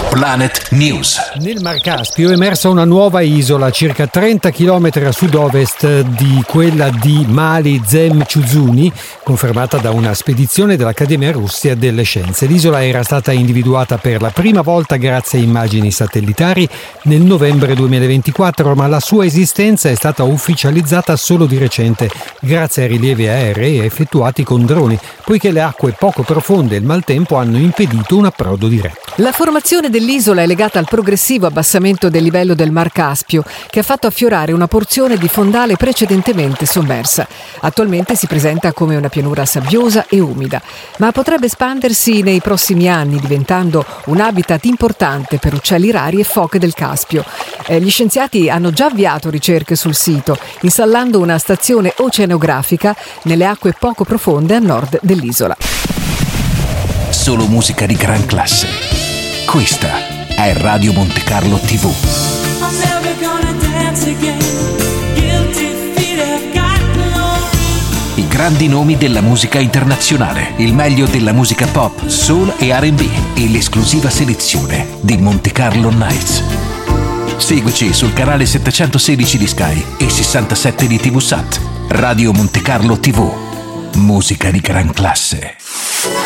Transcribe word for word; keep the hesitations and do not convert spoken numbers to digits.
Planet News. Nel Mar Caspio è emersa una nuova isola a circa trenta chilometri a sud-ovest di quella di Mali Zemchuzuni, confermata da una spedizione dell'Accademia Russia delle Scienze. L'isola era stata individuata per la prima volta grazie a immagini satellitari nel novembre duemilaventiquattro, ma la sua esistenza è stata ufficializzata solo di recente grazie ai rilievi aerei effettuati con droni, poiché le acque poco profonde e il maltempo hanno impedito un approdo diretto. La formazione dell'isola è legata al progressivo abbassamento del livello del Mar Caspio, che ha fatto affiorare una porzione di fondale precedentemente sommersa. Attualmente si presenta come una pianura sabbiosa e umida, ma potrebbe espandersi nei prossimi anni, diventando un habitat importante per uccelli rari e foche del Caspio. Eh, gli scienziati hanno già avviato ricerche sul sito, installando una stazione oceanografica nelle acque poco profonde a nord dell'isola. Solo musica di gran classe. Questa è Radio Monte Carlo tivù. I grandi nomi della musica internazionale, il meglio della musica pop, soul e R and B e l'esclusiva selezione di Monte Carlo Nights. Seguici sul canale settecentosedici di Sky e sessantasette di tivù Sat. Radio Monte Carlo tivù. Musica di gran classe.